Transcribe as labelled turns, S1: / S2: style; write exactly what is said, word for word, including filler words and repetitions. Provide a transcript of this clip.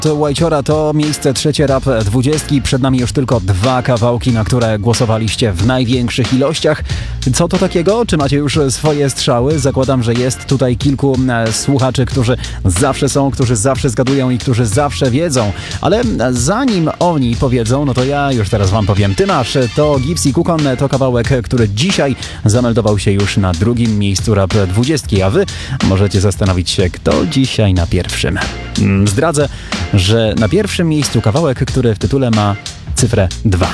S1: Łajciora to miejsce trzecie rap dwudziestki. Przed nami już tylko dwa kawałki, na które głosowaliście w największych ilościach. Co to takiego? Czy macie już swoje strzały? Zakładam, że jest tutaj kilku e, słuchaczy, którzy zawsze są, którzy zawsze zgadują i którzy zawsze wiedzą. Ale zanim oni powiedzą, no to ja już teraz wam powiem. Ty masz, to Gipsy Kukon, to kawałek, który dzisiaj zameldował się już na drugim miejscu rap dwudziestki, a wy możecie zastanowić się, kto dzisiaj na pierwszym. Zdradzę, że na pierwszym miejscu kawałek, który w tytule ma cyfrę dwa.